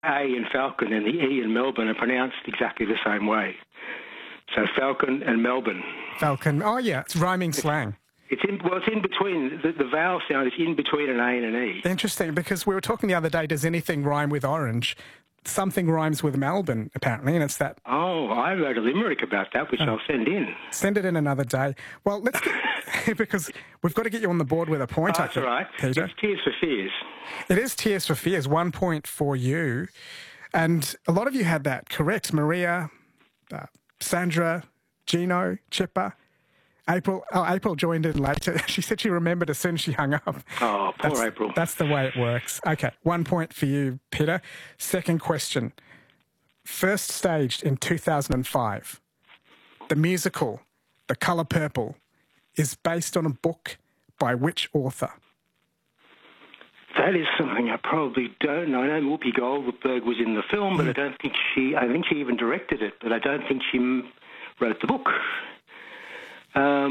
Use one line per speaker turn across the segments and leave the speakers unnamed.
A in Falcon and the E in Melbourne are pronounced exactly the same way. So Falcon and Melbourne.
Falcon. Oh, yeah, it's rhyming slang.
It's in between. The vowel sound is in between an A and an E.
Interesting, because we were talking the other day, does anything rhyme with orange? Something rhymes with Melbourne, apparently, and it's that...
Oh, I wrote a limerick about that, which I'll send in.
Send it in another day. Well, let's get... because we've got to get you on the board with a point, I think,
that's all right.
Peter.
It's Tears for Fears.
It is Tears for Fears, 1 point for you. And a lot of you had that correct. Maria, Sandra, Gino, Chipper... April joined in later. She said she remembered as soon as she hung up.
Oh, poor April.
That's the way it works. Okay, 1 point for you, Peter. Second question. First staged in 2005, the musical The Colour Purple is based on a book by which author?
That is something I probably don't know. I know Whoopi Goldberg was in the film, but I think she even directed it, but I don't think she wrote the book. No,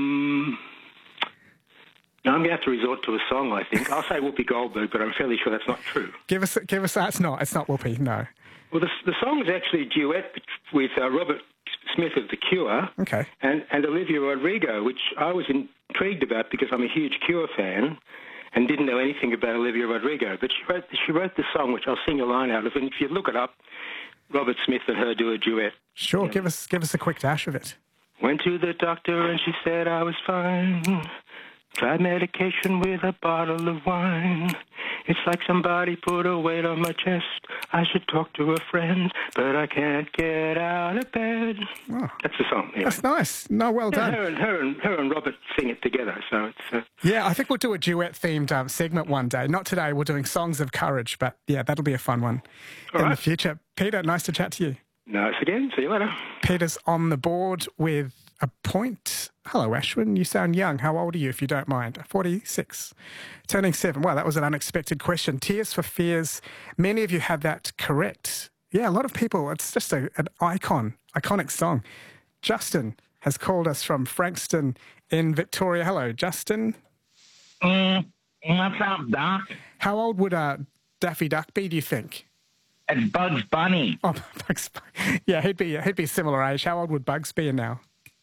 I'm going to have to resort to a song, I think. I'll say Whoopi Goldberg, but I'm fairly sure that's not true.
Give us. It's not Whoopi, no.
Well, the song is actually a duet with Robert Smith of The Cure and Olivia Rodrigo, which I was intrigued about because I'm a huge Cure fan and didn't know anything about Olivia Rodrigo. But she wrote the song, which I'll sing a line out of, and if you look it up, Robert Smith and her do a duet.
Sure, give us a quick dash of it.
Went to the doctor and she said I was fine. Tried medication with a bottle of wine. It's like somebody put a weight on my chest. I should talk to a friend, but I can't get out of bed. Oh, that's the song. Anyway.
That's nice. No, well done.
Her and Robert sing it together, so it's...
Yeah, I think we'll do a duet-themed segment one day. Not today, we're doing Songs of Courage, but yeah, that'll be a fun one in the future. Peter, nice to chat to you.
Nice again. See you later.
Peter's on the board with a point. Hello, Ashwin. You sound young. How old are you, if you don't mind? 46. Turning 7. Wow, that was an unexpected question. Tears for Fears. Many of you had that correct. Yeah, a lot of people. It's just an iconic song. Justin has called us from Frankston in Victoria. Hello, Justin.
What's up, Duck?
How old would Daffy Duck be, do you think?
It's Bugs Bunny.
Oh, Bugs Bunny. Yeah, he'd be similar age. How old would Bugs be now?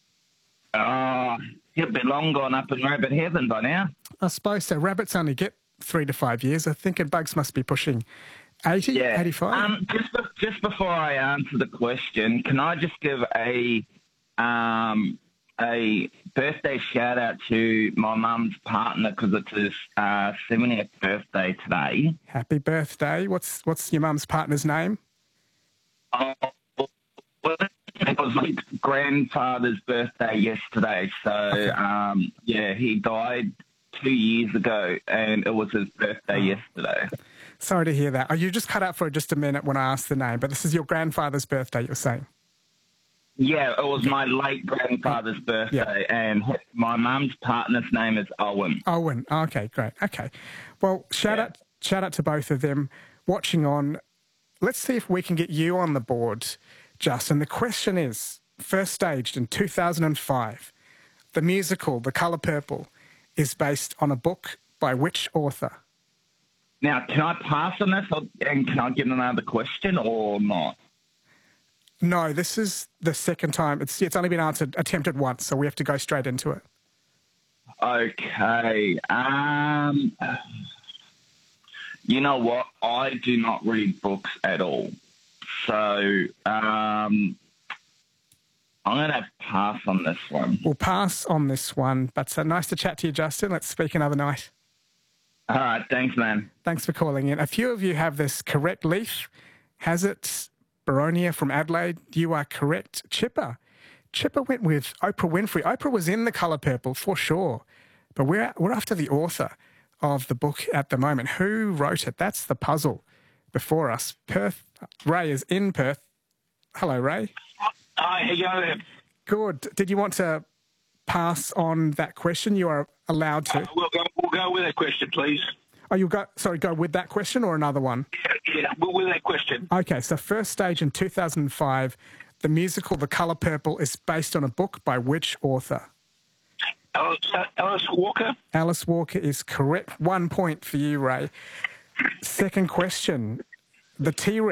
He'd be long gone up in rabbit heaven by now.
I suppose so. Rabbits only get 3 to 5 years. I think Bugs must be pushing 80, 85.
Just before I answer the question, can I just give a birthday shout out to my mum's partner because it's his 70th birthday today.
Happy birthday! What's your mum's partner's name?
It was my grandfather's birthday yesterday. So he died 2 years ago, and it was his birthday yesterday.
Sorry to hear that. Oh, you just cut out for just a minute when I asked the name, but this is your grandfather's birthday, you're saying?
Yeah, it was my late grandfather's birthday, and my mum's partner's name is Owen.
Owen. Okay, great. Okay. Well, shout out to both of them watching on. Let's see if we can get you on the board, Justin. The question is, first staged in 2005, the musical The Colour Purple is based on a book by which author?
Now, can I pass on this, and can I get another question or not?
No, this is the second time. It's only been attempted once, so we have to go straight into it.
Okay. You know what? I do not read books at all. So I'm going to pass on this one.
We'll pass on this one, but nice to chat to you, Justin. Let's speak another night.
All right. Thanks, man.
Thanks for calling in. A few of you have this correct. Leaf has it. Baronia from Adelaide, you are correct. Chipper went with Oprah Winfrey. Oprah was in The Colour Purple for sure, but we're after the author of the book at the moment. Who wrote it? That's the puzzle before us. Perth. Ray is in Perth. Hello, Ray.
Hi, how you going?
Good. Did you want to pass on that question? You are allowed to.
We'll go with that question, please.
Oh, go with that question or another one?
Yeah, with that question.
Okay, so first stage in 2005, the musical The Colour Purple is based on a book by which author?
Alice Walker.
Alice Walker is correct. 1 point for you, Ray. Second question. The T-Rex.